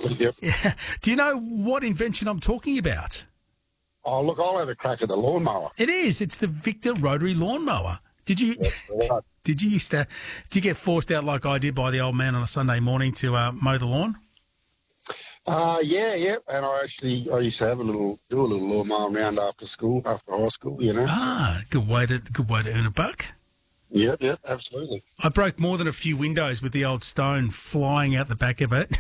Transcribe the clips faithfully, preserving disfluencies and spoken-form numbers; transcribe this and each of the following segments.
Yep. Yeah. Do you know what invention I'm talking about? Oh, look, I'll have a crack at the lawnmower. It is. It's the Victor rotary lawnmower. Did you? That's right. Did you used to? Did you get forced out like I did by the old man on a Sunday morning to uh, mow the lawn? Uh, yeah, yeah. And I actually, I used to have a little, do a little lawnmower round after school, after high school, you know. Ah, good way to good way to earn a buck. Yep, yep, absolutely. I broke more than a few windows with the old stone flying out the back of it,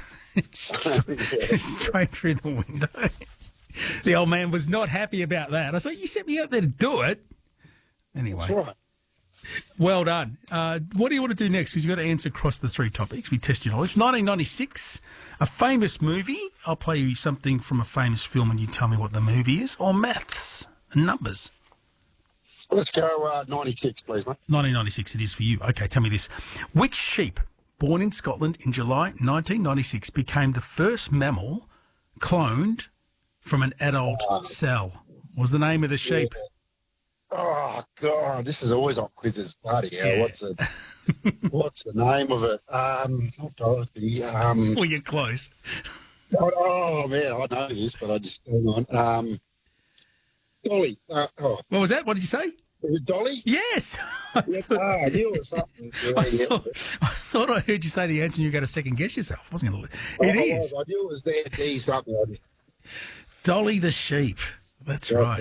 straight through the window. The old man was not happy about that. I said, "You sent me out there to do it." Anyway, Right. well done. Uh, what do you want to do next? Because you've got to answer across the three topics. We test your knowledge. nineteen ninety-six, a famous movie. I'll play you something from a famous film and you tell me what the movie is. Or maths and numbers. Let's go uh, ninety-six, please, mate. nineteen ninety-six, it is for you. Okay, tell me this. Which sheep, born in Scotland in July nineteen ninety-six, became the first mammal cloned from an adult Uh, cell? What was the name of the sheep? Oh, God, this is always on quizzes. Bloody hell, Yeah. what's, the, what's the name of it? Um, not Dorothy. Um, Well, you're close. oh, oh, man, I know this, but I just, hang on. Um, Dolly. Uh, oh, What was that? What did you say? is it Dolly? Yes. Yeah, ah, I knew it was something. Yeah, I, yeah. thought, I thought I heard you say the answer and you got to second guess yourself. I wasn't going to. It Oh, is I knew it was there, D something. I just- Dolly the sheep. That's right.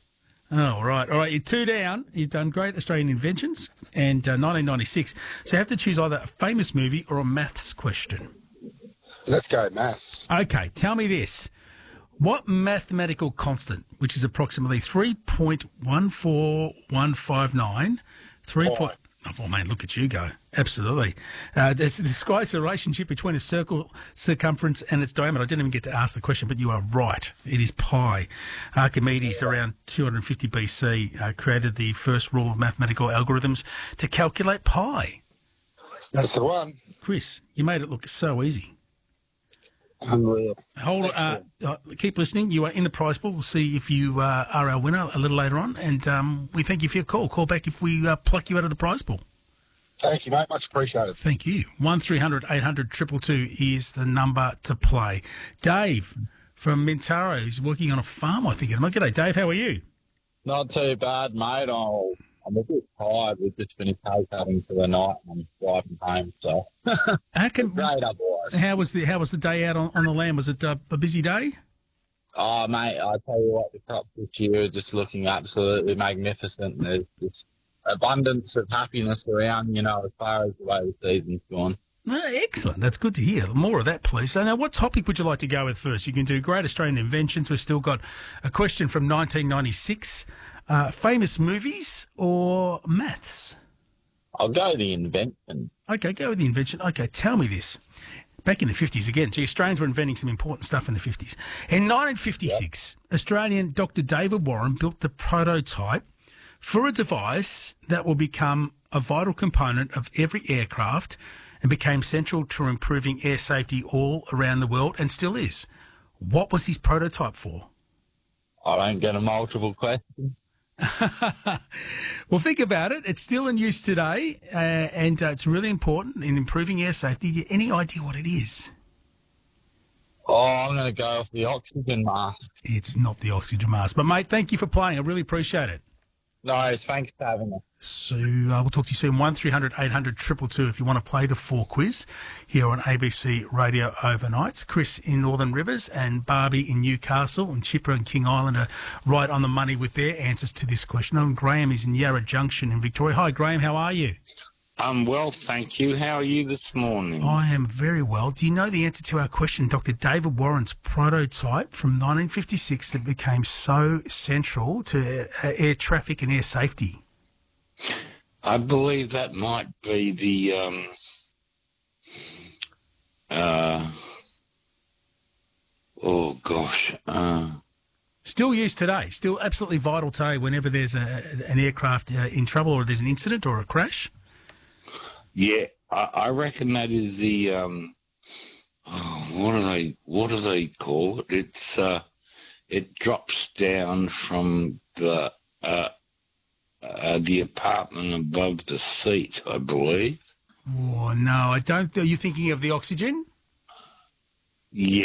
Oh, right. All right, you're two down. You've done great Australian inventions and uh, nineteen ninety-six. So you have to choose either a famous movie or a maths question. Let's go maths. Okay, tell me this. What mathematical constant, which is approximately three point one four one five nine, three point... Oh, man, look at you go. Absolutely. Uh, this describes the relationship between a circle circumference and its diameter. I didn't even get to ask the question, but you are right. It is pi. Archimedes, around two hundred fifty B C, uh, created the first rule of mathematical algorithms to calculate pi. That's the one. Chris, you made it look so easy. Unreal. Hold, uh, uh, keep listening. You are in the prize pool. We'll see if you uh, are our winner a little later on. And um, we thank you for your call. Call back if we uh, pluck you out of the prize pool. Thank you, mate. Much appreciated. Thank you. one three hundred eight hundred two two two is the number to play. Dave from Mintaro is working on a farm, I think. G'day, Dave. How are you? Not too bad, mate. I'll, I'm a bit tired. We've just finished hay cutting for the night and I'm driving home, so How, can, great otherwise. how was the How was the day out on, on the land? Was it uh, a busy day? Oh, mate, I tell you what, the crops this year are just looking absolutely magnificent. There's this abundance of happiness around, you know, as far as the way the season's gone. Uh, excellent. That's good to hear. More of that, please. So now, what topic would you like to go with first? You can do Great Australian Inventions. We've still got a question from nineteen ninety-six. Uh, famous movies or maths? I'll go the invention. Okay, go with the invention. Okay, tell me this. Back in the fifties again, gee, Australians were inventing some important stuff in the fifties. In nineteen fifty-six, yep. Australian Doctor David Warren built the prototype for a device that will become a vital component of every aircraft and became central to improving air safety all around the world and still is. What was his prototype for? I don't get a multiple question. Well, think about it. It's still in use today, uh, and uh, it's really important in improving air safety. Any idea what it is? Oh, I'm going to go off the oxygen mask. It's not the oxygen mask. But, mate, thank you for playing. I really appreciate it. No, thanks for having me. So uh, we'll talk to you soon. one three hundred eight hundred two two two if you want to play the four quiz here on A B C Radio Overnights. Chris in Northern Rivers and Barbie in Newcastle and Chipper and King Island are right on the money with their answers to this question. And Graham is in Yarra Junction in Victoria. Hi, Graham. How are you? I'm well, thank you. How are you this morning? I am very well. Do you know the answer to our question? Doctor David Warren's prototype from nineteen fifty-six that became so central to uh, air traffic and air safety. I believe that might be the um, uh, oh gosh, uh, still used today. Still absolutely vital today. Whenever there's a, an aircraft uh, in trouble or there's an incident or a crash. Yeah, I, I reckon that is the um, oh, what do they what do they call it? It's uh, it drops down from the uh, uh, the apartment above the seat, I believe. Oh no, I don't. Are you thinking of the oxygen? Yeah.